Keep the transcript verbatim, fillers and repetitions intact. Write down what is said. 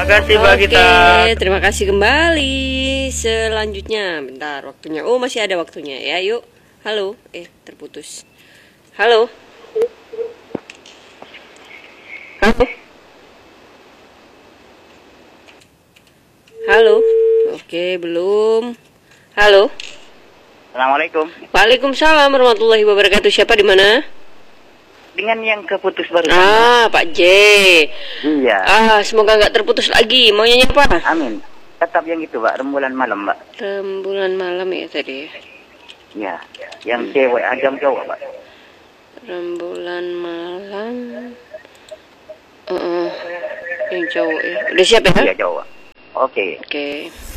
Makasih Mbak Oke, Gita. terima kasih kembali. Selanjutnya, bentar waktunya. Oh, masih ada waktunya ya. Yuk. Halo. Eh, terputus. Halo. Halo. Halo. Oke, belum. Halo. Assalamualaikum. Waalaikumsalam warahmatullahi wabarakatuh. Siapa di mana? Dengan yang keputus barusan. Ah, Pak J. Iya. Ah, semoga nggak terputus lagi. Mau nyanyi apa? Amin. Tetap yang itu, Mbak. Rembulan malam, Mbak. Rembulan malam ya tadi. Iya. Yang cewek agam cowok, Mbak. Rembulan malam. Uh, yang cowok ya. Udah siap ya? Iya, cowok. Oke. Oke.